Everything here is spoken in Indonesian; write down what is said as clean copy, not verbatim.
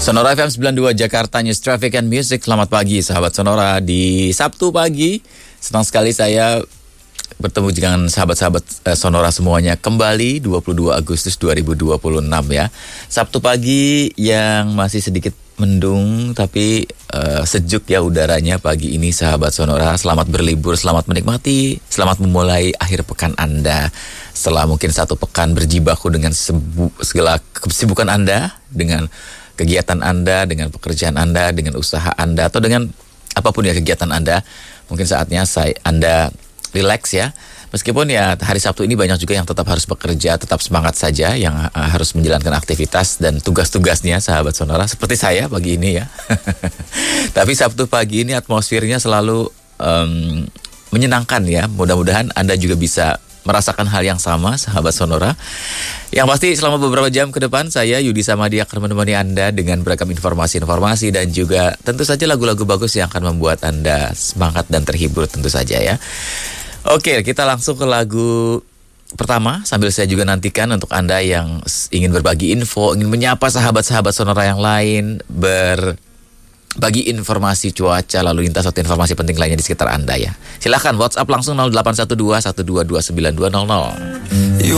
Sonora FM 92 Jakarta News Traffic and Music. Selamat pagi sahabat Sonora di Sabtu pagi. Senang sekali saya bertemu dengan sahabat-sahabat Sonora semuanya kembali 22 Agustus 2026 ya. Sabtu pagi yang masih sedikit mendung tapi sejuk ya udaranya pagi ini sahabat Sonora. Selamat berlibur, selamat menikmati, selamat memulai akhir pekan Anda. Setelah mungkin satu pekan berjibaku dengan segala kesibukan Anda, dengan kegiatan Anda, dengan pekerjaan Anda, dengan usaha Anda, atau dengan apapun ya kegiatan Anda, mungkin saatnya Anda relax ya. Meskipun ya hari Sabtu ini banyak juga yang tetap harus bekerja, tetap semangat saja, yang harus menjalankan aktivitas dan tugas-tugasnya sahabat Sonora, seperti saya pagi ini ya. Tapi Sabtu pagi ini atmosfernya selalu menyenangkan ya. Mudah-mudahan Anda juga bisa merasakan hal yang sama sahabat Sonora. Yang pasti selama beberapa jam ke depan saya Yudi Samadi akan menemani Anda dengan beragam informasi-informasi dan juga tentu saja lagu-lagu bagus yang akan membuat Anda semangat dan terhibur tentu saja ya. Oke, kita langsung ke lagu pertama sambil saya juga nantikan untuk Anda yang ingin berbagi info, ingin menyapa sahabat-sahabat Sonora yang lain, bagi informasi cuaca lalu lintas atau informasi penting lainnya di sekitar Anda ya. Silakan WhatsApp langsung 0812 122 9200.